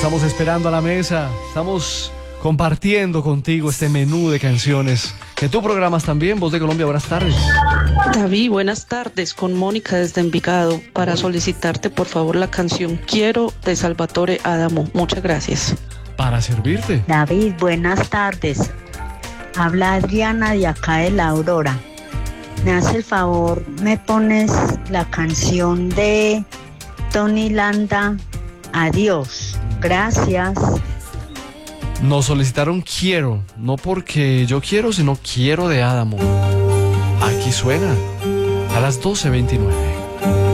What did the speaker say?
estamos esperando a la mesa. Estamos compartiendo contigo este menú de canciones que tú programas también. Voz de Colombia, buenas tardes. David, buenas tardes, con Mónica desde Envigado, para solicitarte por favor la canción Quiero de Salvatore Adamo. Muchas gracias. Para servirte. David, buenas tardes. Habla Adriana de acá de La Aurora. Me hace el favor, me pones la canción de Tony Landa, Adiós. Gracias. Nos solicitaron Quiero, no porque yo quiero, sino Quiero de Adamo. Aquí suena a las 12:29.